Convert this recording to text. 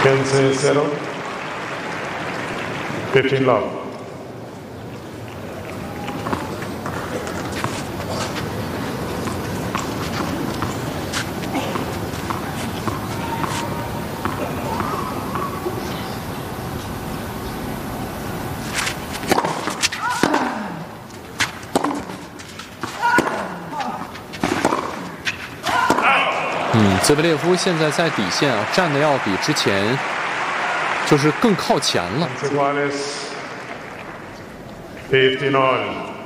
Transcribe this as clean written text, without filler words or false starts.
15-0. 15 love. 兹维列夫现在在底线啊，站的要比之前就是更靠前了。 15 all.